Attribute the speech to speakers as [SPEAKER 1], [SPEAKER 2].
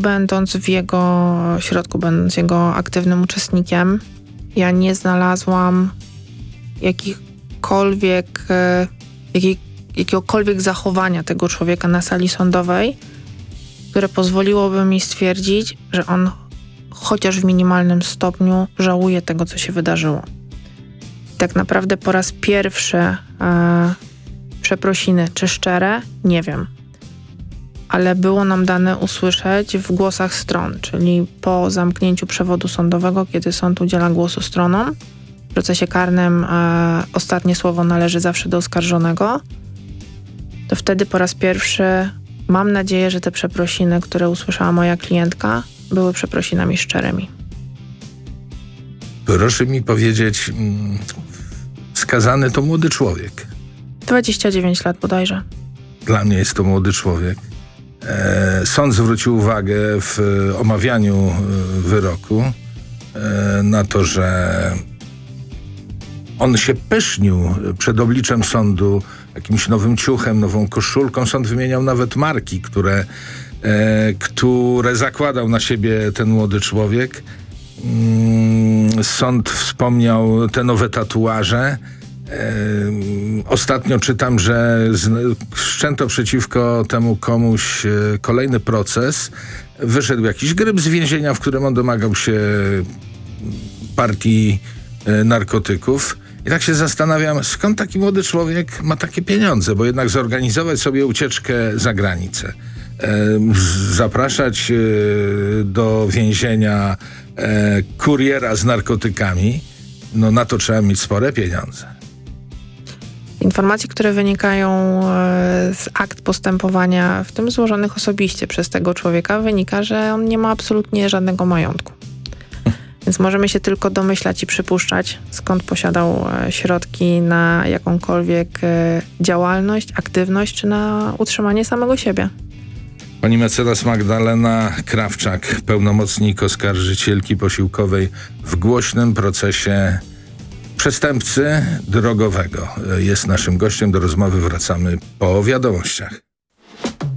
[SPEAKER 1] będąc w jego środku, będąc jego aktywnym uczestnikiem, ja nie znalazłam jakiegokolwiek zachowania tego człowieka na sali sądowej, które pozwoliłoby mi stwierdzić, że on chociaż w minimalnym stopniu żałuje tego, co się wydarzyło. Tak naprawdę po raz pierwszy przeprosiny, czy szczere, nie wiem. Ale było nam dane usłyszeć w głosach stron, czyli po zamknięciu przewodu sądowego, kiedy sąd udziela głosu stronom. W procesie karnym ostatnie słowo należy zawsze do oskarżonego. To wtedy po raz pierwszy mam nadzieję, że te przeprosiny, które usłyszała moja klientka, były przeprosinami szczerymi.
[SPEAKER 2] Proszę mi powiedzieć, skazany to młody człowiek.
[SPEAKER 1] 29 lat bodajże.
[SPEAKER 2] Dla mnie jest to młody człowiek. Sąd zwrócił uwagę w omawianiu wyroku na to, że on się pysznił przed obliczem sądu jakimś nowym ciuchem, nową koszulką. Sąd wymieniał nawet marki, które zakładał na siebie ten młody człowiek. Sąd wspomniał te nowe tatuaże. Ostatnio czytam, że wszczęto przeciwko temu komuś kolejny proces. Wyszedł jakiś gryb z więzienia, w którym on domagał się partii narkotyków. I tak się zastanawiam, skąd taki młody człowiek ma takie pieniądze, bo jednak zorganizować sobie ucieczkę za granicę, zapraszać do więzienia kuriera z narkotykami, no na to trzeba mieć spore pieniądze.
[SPEAKER 1] Informacje, które wynikają z akt postępowania, w tym złożonych osobiście przez tego człowieka, wynika, że on nie ma absolutnie żadnego majątku. Więc możemy się tylko domyślać i przypuszczać, skąd posiadał środki na jakąkolwiek działalność, aktywność, czy na utrzymanie samego siebie.
[SPEAKER 2] Pani mecenas Magdalena Krawczak, pełnomocnik oskarżycielki posiłkowej w głośnym procesie przestępcy drogowego, jest naszym gościem. Do rozmowy wracamy po wiadomościach.